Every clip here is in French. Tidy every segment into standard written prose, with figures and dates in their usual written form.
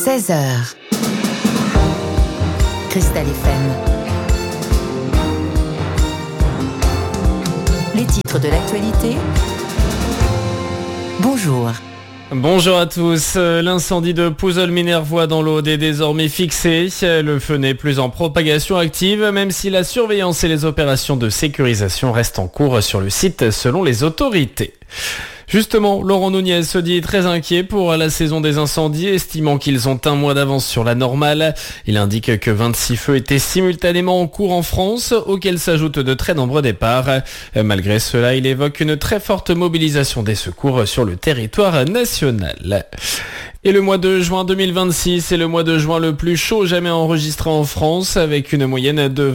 16h. Cristal FM. Les titres de l'actualité. Bonjour. Bonjour à tous. L'incendie de Pouzol-Minervois dans l'Aude est désormais fixé. Le feu n'est plus en propagation active, même si la surveillance et les opérations de sécurisation restent en cours sur le site selon les autorités. Justement, Laurent Nunez se dit très inquiet pour la saison des incendies, estimant qu'ils ont un mois d'avance sur la normale. Il indique que 26 feux étaient simultanément en cours en France, auxquels s'ajoutent de très nombreux départs. Malgré cela, il évoque une très forte mobilisation des secours sur le territoire national. Et le mois de juin 2026 est le mois de juin le plus chaud jamais enregistré en France, avec une moyenne de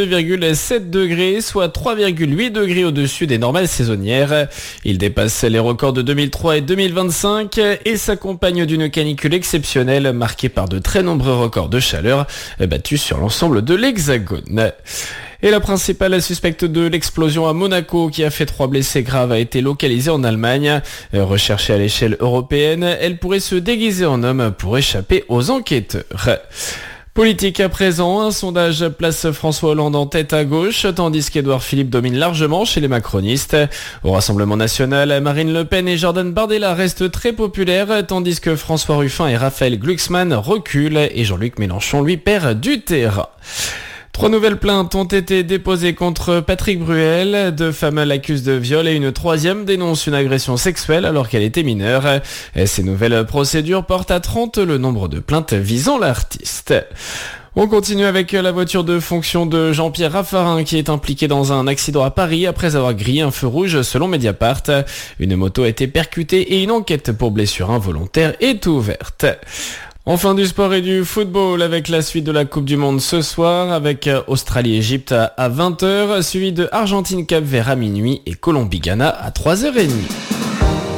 22,7 degrés, soit 3,8 degrés au-dessus des normales saisonnières. Il dépasse les records de 2003 et 2025 et s'accompagne d'une canicule exceptionnelle marquée par de très nombreux records de chaleur battus sur l'ensemble de l'Hexagone. Et la principale suspecte de l'explosion à Monaco, qui a fait 3 blessés graves, a été localisée en Allemagne. Recherchée à l'échelle européenne, elle pourrait se déguiser en homme pour échapper aux enquêteurs. Politique à présent, un sondage place François Hollande en tête à gauche, tandis qu'Édouard Philippe domine largement chez les macronistes. Au Rassemblement national, Marine Le Pen et Jordan Bardella restent très populaires, tandis que François Ruffin et Raphaël Glucksmann reculent et Jean-Luc Mélenchon lui perd du terrain. 3 nouvelles plaintes ont été déposées contre Patrick Bruel. 2 femmes l'accusent de viol et une 3e dénonce une agression sexuelle alors qu'elle était mineure. Ces nouvelles procédures portent à 30 le nombre de plaintes visant l'artiste. On continue avec la voiture de fonction de Jean-Pierre Raffarin qui est impliqué dans un accident à Paris après avoir grillé un feu rouge selon Mediapart. Une moto a été percutée et une enquête pour blessure involontaire est ouverte. Enfin du sport et du football avec la suite de la Coupe du Monde ce soir avec Australie-Égypte à 20h, suivi de Argentine-Cap-Vert à minuit et Colombie-Ghana à 3h30.